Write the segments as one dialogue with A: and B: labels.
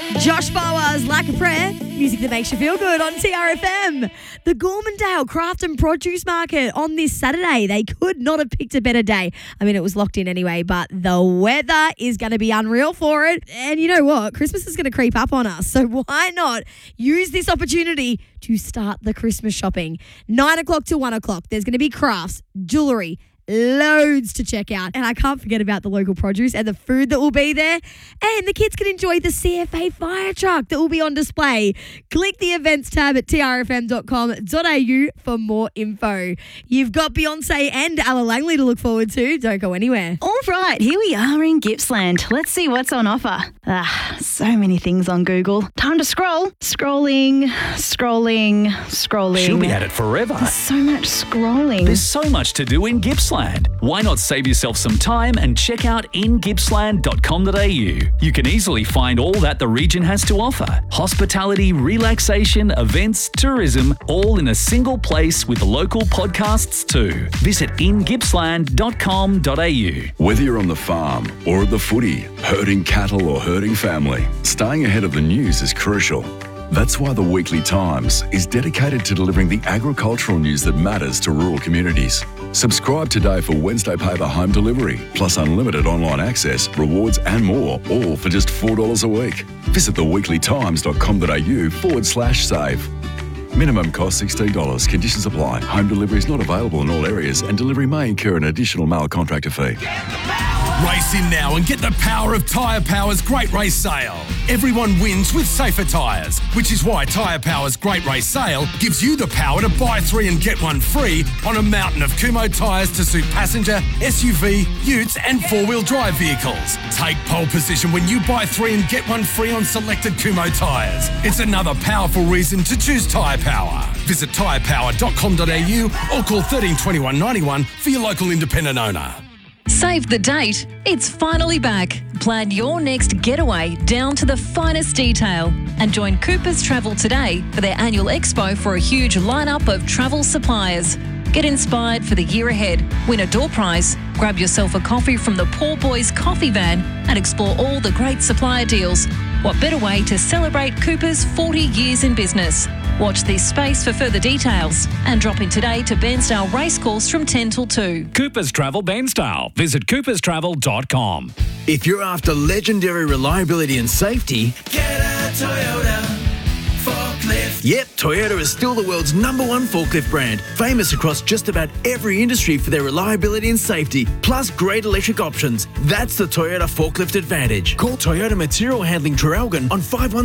A: Josh Barwar's Like a Prayer, music that makes you feel good on TRFM. The Gormandale Craft and Produce Market on this Saturday. They could not have picked a better day. I mean, it was locked in anyway, but the weather is going to be unreal for it. And you know what? Christmas is going to creep up on us. So why not use this opportunity to start the Christmas shopping? 9 o'clock to 1 o'clock. There's going to be crafts, jewellery, loads to check out. And I can't forget about the local produce and the food that will be there. And the kids can enjoy the CFA fire truck that will be on display. Click the events tab at trfm.com.au for more info. You've got Beyonce and Ella Langley to look forward to. Don't go anywhere.
B: All right, here we are in Gippsland. Let's see what's on offer. So many things on Google. Time to scroll. Scrolling.
C: She'll be at it forever.
B: There's so much scrolling.
C: There's so much to do in Gippsland. Why not save yourself some time and check out ingippsland.com.au? You can easily find all that the region has to offer. Hospitality, relaxation, events, tourism, all in a single place with local podcasts too. Visit ingippsland.com.au.
D: Whether you're on the farm or at the footy, herding cattle or herding family, staying ahead of the news is crucial. That's why the Weekly Times is dedicated to delivering the agricultural news that matters to rural communities. Subscribe today for Wednesday paper home delivery, plus unlimited online access, rewards and more, all for just $4 a week. Visit theweeklytimes.com.au/save. Minimum cost $16. Conditions apply. Home delivery is not available in all areas and delivery may incur an additional mail contractor fee.
E: Race in now and get the power of Tyre Power's Great Race Sale. Everyone wins with safer tyres, which is why Tyre Power's Great Race Sale gives you the power to buy 3 and get 1 free on a mountain of Kumho tyres to suit passenger, SUV, utes and 4-wheel drive vehicles. Take pole position when you buy 3 and get 1 free on selected Kumho tyres. It's another powerful reason to choose Tyre Power. Visit tyrepower.com.au or call 13 21 91 for your local independent owner.
F: Save the date. It's finally back. Plan your next getaway down to the finest detail and join Coopers Travel today for their annual expo for a huge lineup of travel suppliers. Get inspired for the year ahead. Win a door prize. Grab yourself a coffee from the Poor Boys Coffee Van and explore all the great supplier deals. What better way to celebrate Coopers' 40 years in business? Watch this space for further details and drop in today to Bairnsdale Racecourse from 10 till 2.
C: Coopers Travel Bairnsdale. Visit cooperstravel.com.
G: If you're after legendary reliability and safety,
H: get a Toyota forklift.
G: Yep, Toyota is still the world's #1 forklift brand, famous across just about every industry for their reliability and safety, plus great electric options. That's the Toyota Forklift Advantage. Call Toyota Material Handling Traralgon on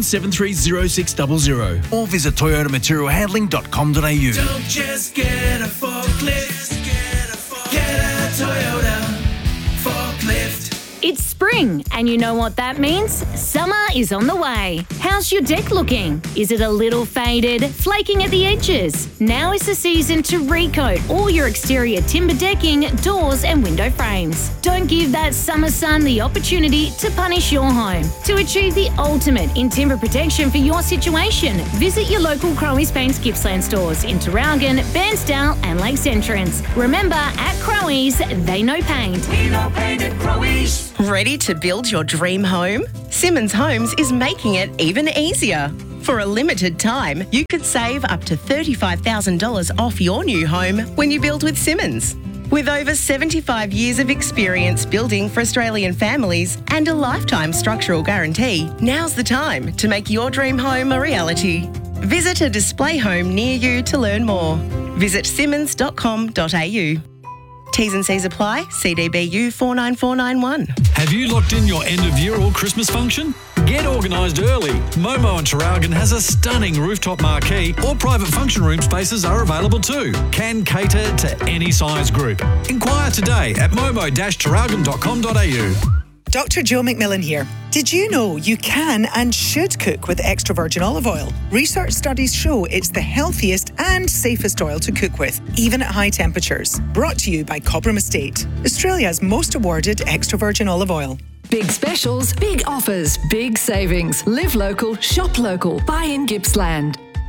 G: 51730600 or visit toyotamaterialhandling.com.au.
H: Don't just get a forklift, get a Toyota forklift.
I: It's spring, and you know what that means? Summer is on the way. How's your deck looking? Is it a little faded, flaking at the edges? Now is the season to recoat all your exterior timber decking, doors and window frames. Don't give that summer sun the opportunity to punish your home. To achieve the ultimate in timber protection for your situation, visit your local Crowe's Paints Gippsland stores in Traralgon, Bairnsdale and Lakes Entrance. Remember, at Crowe's, they know paint.
H: We know paint at Crowe's.
J: Ready to build your dream home? Simmons Homes is making it even easier. For a limited time, you could save up to $35,000 off your new home when you build with Simmons. With over 75 years of experience building for Australian families and a lifetime structural guarantee, now's the time to make your dream home a reality. Visit a display home near you to learn more. Visit simmons.com.au. T's and C's apply. CDBU 49491.
K: Have you locked in your end of year or Christmas function? Get organised early. Momo and Traralgon has a stunning rooftop marquee, or private function room spaces are available too. Can cater to any size group. Inquire today at momo-traralgon.com.au.
L: Dr. Joe McMillan here. Did you know you can and should cook with extra virgin olive oil? Research studies show it's the healthiest and safest oil to cook with, even at high temperatures. Brought to you by Cobram Estate, Australia's most awarded extra virgin olive oil.
M: Big specials, big offers, big savings. Live local, shop local. Buy in Gippsland.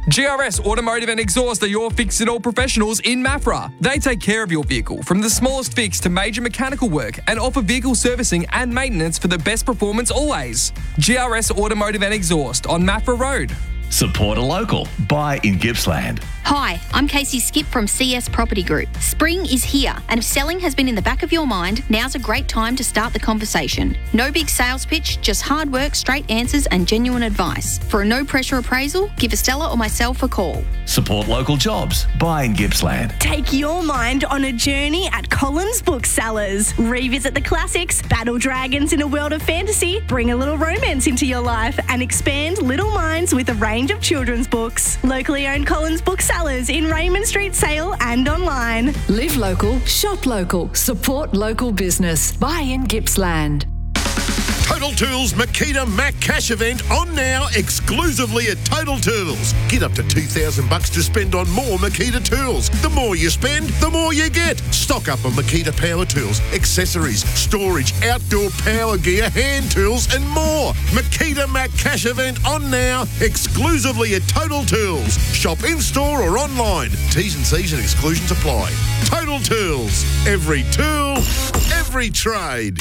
M: GRS Automotive and Exhaust are your fix-it-all professionals in Maffra. They take care of your vehicle from the smallest fix to major mechanical work and offer vehicle servicing and maintenance for the best performance always. GRS Automotive and Exhaust on Maffra Road.
N: Support a local. Buy in Gippsland.
O: Hi, I'm Casey Skip from CS Property Group. Spring is here, and if selling has been in the back of your mind, now's a great time to start the conversation. No big sales pitch, just hard work, straight answers, and genuine advice. For a no-pressure appraisal, give Estella or myself a call.
N: Support local jobs. Buy in Gippsland.
P: Take your mind on a journey at Collins Booksellers. Revisit the classics, battle dragons in a world of fantasy, bring a little romance into your life, and expand little minds with a range of children's books. Locally owned Collins Booksellers in Raymond Street, Sale and online.
Q: Live local, shop local, support local business. Buy in Gippsland.
R: Total Tools Makita Mac Cash event on now exclusively at Total Tools. Get up to $2,000 to spend on more Makita tools. The more you spend, the more you get. Stock up on Makita power tools, accessories, storage, outdoor power gear, hand tools and more. Makita Mac Cash event on now exclusively at Total Tools. Shop in-store or online. T's and C's and exclusions apply. Total Tools. Every tool, every trade.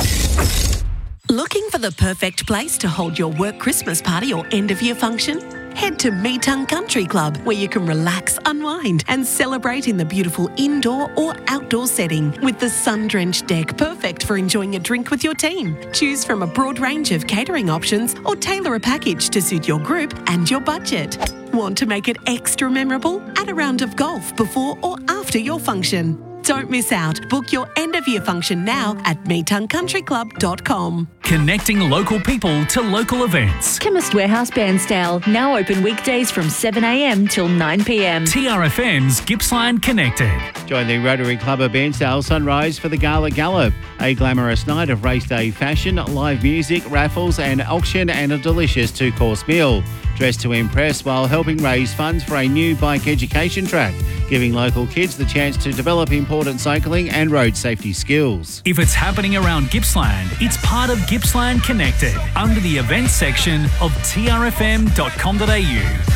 S: Looking for the perfect place to hold your work Christmas party or end-of-year function? Head to Metung Country Club, where you can relax, unwind and celebrate in the beautiful indoor or outdoor setting with the sun-drenched deck perfect for enjoying a drink with your team. Choose from a broad range of catering options or tailor a package to suit your group and your budget. Want to make it extra memorable? Add a round of golf before or after your function. Don't miss out. Book your end-of-year function now at meetungcountryclub.com.
C: Connecting local people to local events.
T: Chemist Warehouse Bairnsdale, now open weekdays from 7 a.m. till 9 p.m.
C: TRFM's Gippsland Connected.
U: Join the Rotary Club of Bairnsdale Sunrise for the Gala Gallop, a glamorous night of race day fashion, live music, raffles and auction and a delicious two-course meal. Dress to impress while helping raise funds for a new bike education track, giving local kids the chance to develop important cycling and road safety skills.
C: If it's happening around Gippsland, it's part of Gippsland Connected under the events section of trfm.com.au.